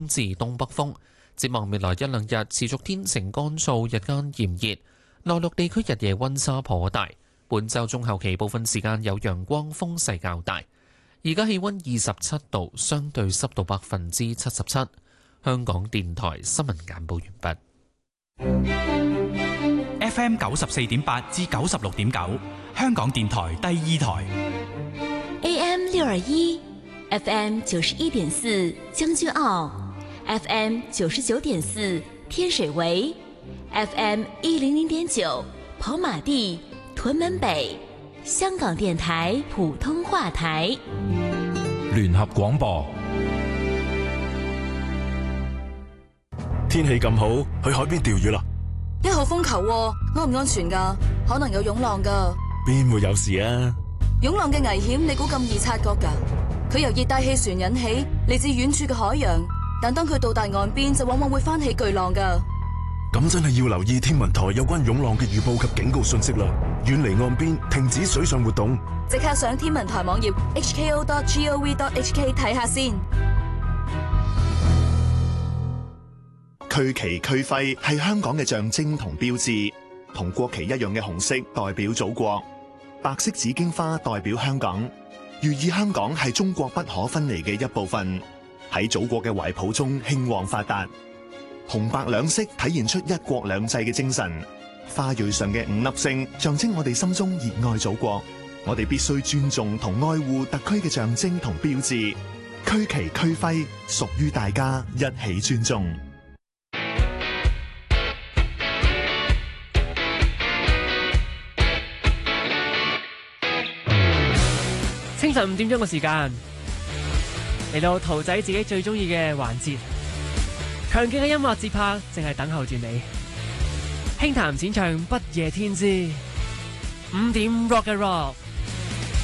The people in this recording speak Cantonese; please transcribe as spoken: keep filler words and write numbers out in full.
至東北風。展望未來一兩日持續天晴乾燥，日間炎熱，內陸地區日夜溫差頗大。本週中後期部分時間有陽光，風勢較大。而家氣溫二十七度，相對濕度百分之七十七。香港電台新聞簡報完畢。F M 九十四點八至九十六點九，香港電台第二台。 A M 六二一 ，F M 九十一點四將軍澳 ，F M 九十九點四天水圍 ，F M 一零零點九跑馬地、屯門北，香港電台普通話台。 聯合廣播。 天氣咁好，去海邊釣魚啦！ 一號風球，安唔安全噶？可能有湧浪噶。 邊會有事啊？ 湧浪嘅危險，你估咁易察覺噶？佢由熱帶氣旋引起，嚟自遠處嘅海洋，但當佢到達岸邊，就往往會翻起巨浪噶。 咁真係要留意天文台有關湧浪嘅預報及警告信息啦！遠離岸邊，停止水上活動。 即刻上天文台網頁 h k o dot gov dot h k 睇下先。 區旗區徽係香港嘅象徵同標誌，同國旗一樣嘅紅色代表祖國，白色紫荊花代表香港，寓意香港係中國不可分離嘅一部分，喺祖國嘅懷抱中興旺發達。紅白兩色體現出一國兩制嘅精神，花蕊上嘅五粒星象徵我哋心中熱愛祖國，我哋必須尊重同愛護特區嘅象徵同標誌，區旗區徽屬於大家，一起尊重。 清晨五點鐘嘅時間，嚟到桃仔自己最中意嘅環節，強勁嘅音樂節拍淨係等候住你。輕彈淺唱不夜天之五點 Rock and Roll。